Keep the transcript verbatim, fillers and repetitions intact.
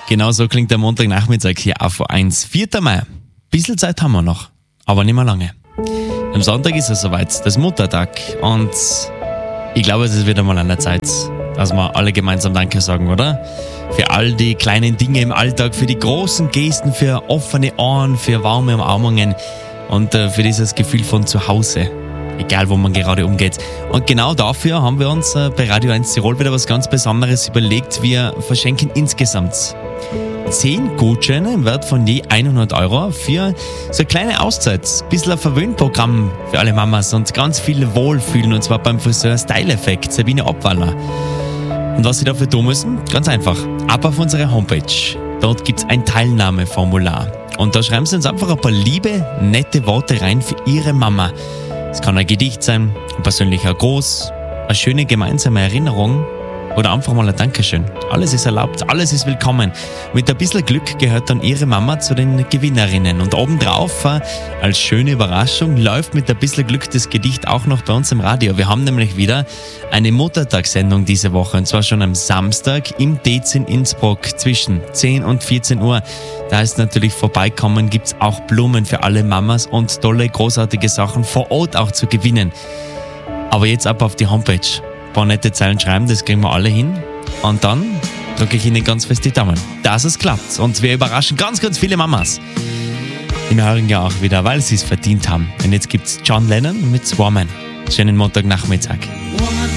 Genau so klingt der Montagnachmittag hier auf eins. vierter Mai. Bisschen Zeit haben wir noch, aber nicht mehr lange. Am Sonntag ist es soweit, das Muttertag. Und ich glaube, es ist wieder mal an der Zeit, dass wir alle gemeinsam Danke sagen, oder? Für all die kleinen Dinge im Alltag, für die großen Gesten, für offene Ohren, für warme Umarmungen und äh, für dieses Gefühl von zu Hause. Egal, wo man gerade umgeht. Und genau dafür haben wir uns äh, bei Radio eins Tirol wieder was ganz Besonderes überlegt. Wir verschenken insgesamt zehn Gutscheine im Wert von je hundert Euro für so eine kleine Auszeit. Ein bisschen ein Verwöhnprogramm für alle Mamas und ganz viel Wohlfühlen. Und zwar beim Friseur Style Effect, Sabine Obwaller. Und was Sie dafür tun müssen? Ganz einfach. Ab auf unsere Homepage. Dort gibt es ein Teilnahmeformular. Und da schreiben Sie uns einfach ein paar liebe, nette Worte rein für Ihre Mama. Es kann ein Gedicht sein, ein persönlicher Gruß, eine schöne gemeinsame Erinnerung oder einfach mal ein Dankeschön. Alles ist erlaubt, alles ist willkommen. Mit ein bisschen Glück gehört dann Ihre Mama zu den Gewinnerinnen. Und obendrauf, äh, als schöne Überraschung, läuft mit ein bisschen Glück das Gedicht auch noch bei uns im Radio. Wir haben nämlich wieder eine Muttertagssendung diese Woche. Und zwar schon am Samstag im D zehn Innsbruck zwischen zehn und vierzehn Uhr. Da heißt natürlich vorbeikommen, gibt es auch Blumen für alle Mamas und tolle, großartige Sachen vor Ort auch zu gewinnen. Aber jetzt ab auf die Homepage. Ein paar nette Zeilen schreiben, das kriegen wir alle hin. Und dann drücke ich Ihnen ganz fest die Daumen, dass es klappt. Und wir überraschen ganz, ganz viele Mamas im heurigen Jahr auch wieder, weil sie es verdient haben. Und jetzt gibt's John Lennon mit Woman. Schönen Montagnachmittag.